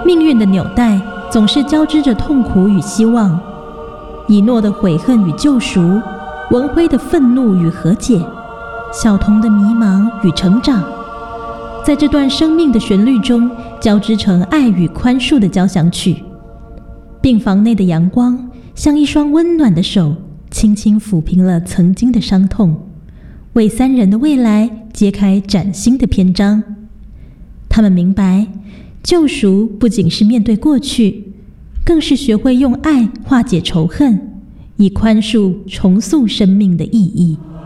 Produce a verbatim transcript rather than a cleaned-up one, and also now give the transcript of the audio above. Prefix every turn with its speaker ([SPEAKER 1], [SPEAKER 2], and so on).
[SPEAKER 1] 命运的纽带总是交织着痛苦与希望，以诺的悔恨与救赎，文辉的愤怒与和解，小童的迷茫与成长，在这段生命的旋律中交织成爱与宽恕的交响曲。病房内的阳光像一双温暖的手，轻轻抚平了曾经的伤痛，为三人的未来揭开崭新的篇章。他们明白，救赎不仅是面对过去，更是学会用爱化解仇恨，以宽恕重塑生命的意义。